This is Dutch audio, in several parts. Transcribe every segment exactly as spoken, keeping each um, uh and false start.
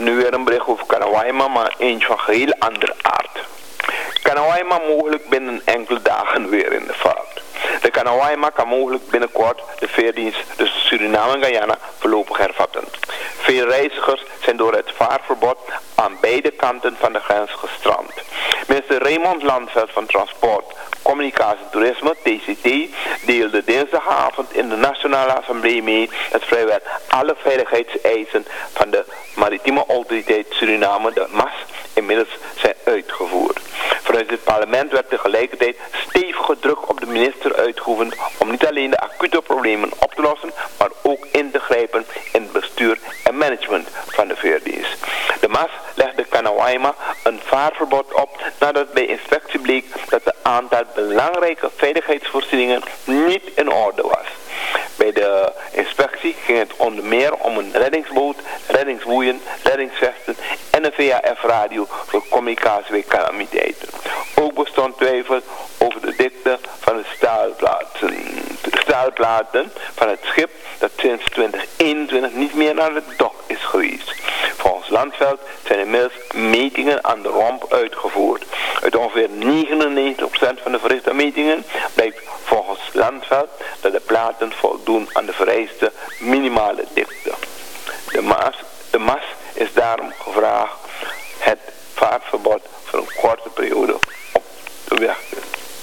nu weer een bericht over Kanawaima, maar eentje van geheel andere aard. Kanawaima mogelijk binnen enkele dagen weer in de vaart. De Kanawaima kan mogelijk binnenkort de veerdienst tussen Suriname en Guyana voorlopig hervatten. Veel reizigers zijn door het vaarverbod aan beide kanten van de grens gestrand. Minister Raymond Landveld van Transport, Communicatie en Toerisme, T C T, deelde dinsdagavond in de Nationale Assemblée mee dat vrijwel alle veiligheidseisen van de Maritieme Autoriteit Suriname, de M A S, inmiddels zijn uitgevoerd. Vanuit het parlement werd tegelijkertijd stevige druk op de minister uitgeoefend om niet alleen de acute problemen op te lossen, maar ook in te grijpen in het bestuur en management van de veerdienst. De M A S legde Kanawaima een vaarverbod op nadat bij inspectie bleek dat het aantal belangrijke veiligheidsvoorzieningen niet in orde was. Bij de inspectie ging het onder meer om een reddingsboot, reddingsboeien, reddingsvesten en een V H F-radio voor communicatie bij calamiteiten. Ook bestond twijfel over de dikte van de staalplaten, de staalplaten van het schip dat sinds twintig eenentwintig niet meer naar de dok is geweest. Volgens Landveld zijn inmiddels metingen aan de romp uitgevoerd. Uit ongeveer negenennegentig procent van de verrichte metingen blijkt volgens Landveld dat de platen voldoen aan de vereiste minimale dikte. De M A S, de M A S is daarom gevraagd het vaartverbod voor een korte periode op te werken.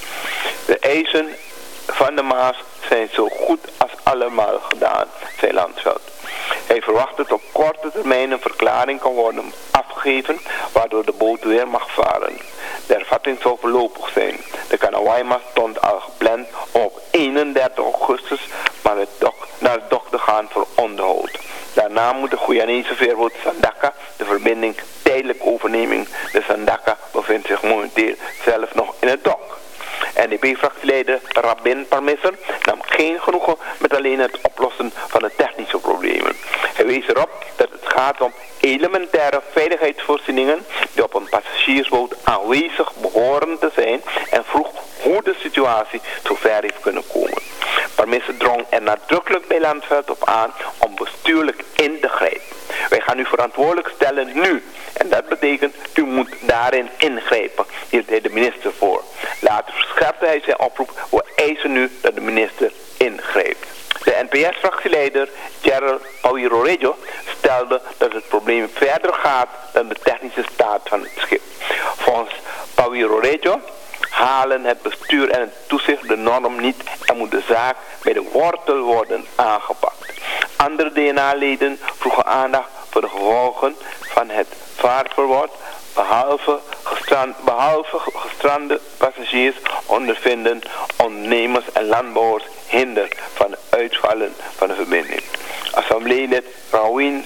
De eisen van de M A S zijn zo goed als allemaal gedaan, zei Landveld. Hij verwacht dat op korte termijn een verklaring kan worden afgegeven waardoor de boot weer mag varen. De hervatting zal voorlopig zijn. De Kanawaima stond al gepland op eenendertig augustus maar het dok, naar het dok te gaan voor onderhoud. Daarna moet de Guyanese veerboot Sandaka de verbinding tijdelijk overnemen. De Sandaka bevindt zich momenteel zelf nog in het dok. N D P-fractieleider Rabin Parmisser nam geen genoegen met alleen het oplossen van de technische problemen. Hij wees erop dat het gaat om elementaire veiligheidsvoorzieningen die op een passagiersboot aanwezig behoren te zijn en vroeg hoe de situatie zover heeft kunnen komen. Parmisser drong er nadrukkelijk bij Landveld op aan om bestuurlijk in te grijpen. Wij gaan u verantwoordelijk stellen nu. En dat betekent, u moet daarin ingrijpen, hield hij de minister voor. Later verscherpte hij zijn oproep, we eisen nu dat de minister ingrijpt. De N P S-fractieleider Gerald Pauwirorejo stelde dat het probleem verder gaat dan de technische staat van het schip. Volgens Pauwirorejo halen het bestuur en het toezicht de norm niet en moet de zaak bij de wortel worden aangepakt. Andere D N A-leden vroegen aandacht voor de gevolgen van het vaartverbod, behalve, gestrand, behalve gestrande passagiers ondervinden ondernemers en landbouwers hinder van het uitvallen van de verbinding. Assembleelid Rawin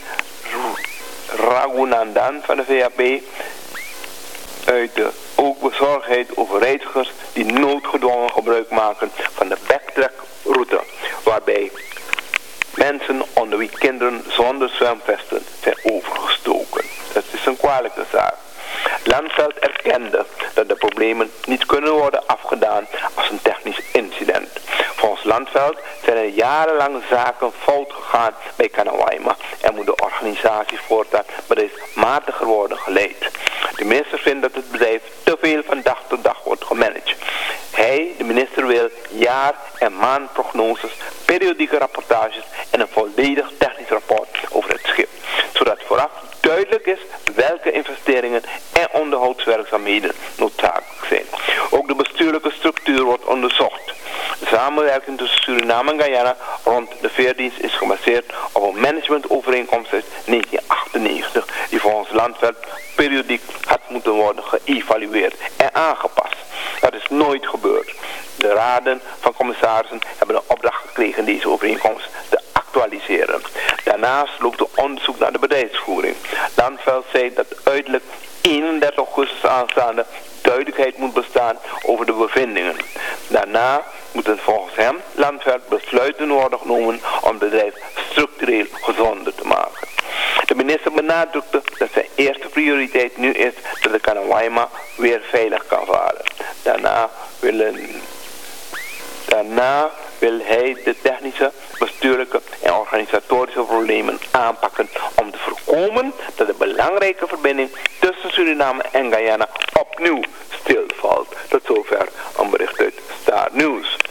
Raghunandan van de V H P uitte ook bezorgdheid over reizigers die noodgedwongen gebruik maken van de backtrack-route, waarbij mensen onder wie kinderen zonder zwemvesten zijn overgestoken. Dat is een kwalijke zaak. Landveld erkende dat de problemen niet kunnen worden afgedaan als een technisch incident. Volgens Landveld zijn er jarenlang zaken fout gegaan bij Kanawaima en moet de organisatie voortaan bedrijfsmatiger worden geleid. De minister vindt dat het bedrijf te veel van dag tot dag wordt gemanaged. Hij, de minister, wil jaar- en maandprognoses, periodieke rapportages en een volledig technisch rapport over het schip, zodat vooraf duidelijk is welke investeringen en onderhoudswerkzaamheden noodzakelijk zijn. Ook de bestuurlijke structuur wordt onderzocht. De samenwerking tussen Suriname en Guyana rond de veerdienst is gebaseerd op een managementovereenkomst uit negentien achtennegentig die volgens Landveld periodiek had moeten worden geëvalueerd en aangepast. Dat is nooit gebeurd. De raden van commissarissen hebben een opdracht gekregen deze overeenkomst te actualiseren. Daarnaast loopt het onderzoek naar de bedrijfsvoering. Landveld zei dat uiterlijk eenendertig augustus aanstaande duidelijkheid moet bestaan over de bevindingen. Daarna moeten volgens hem Landveld besluiten worden genomen om het bedrijf structureel gezonder te maken. De minister benadrukte dat zijn eerste prioriteit nu is dat de Kanawaima weer veilig kan varen. Daarna willen... Daarna wil hij de technische, bestuurlijke en organisatorische problemen aanpakken om te voorkomen voorkomen dat de belangrijke verbinding tussen Suriname en Guyana opnieuw stilvalt. Tot zover een bericht uit Star News.